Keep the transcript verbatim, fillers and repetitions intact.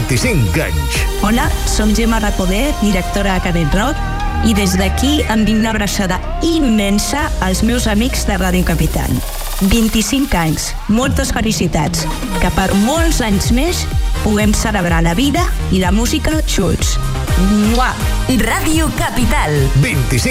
vint-i-cinc anys. Hola, som Gemma Recoder, directora de Cadet Rock, i des d'aquí envio una abraçada immensa als meus amics de Ràdio Capital. vint-i-cinc anys, moltes felicitats, que per molts anys més puguem celebrar la vida i la música junts. Mua! Ràdio Capital. vint-i-cinc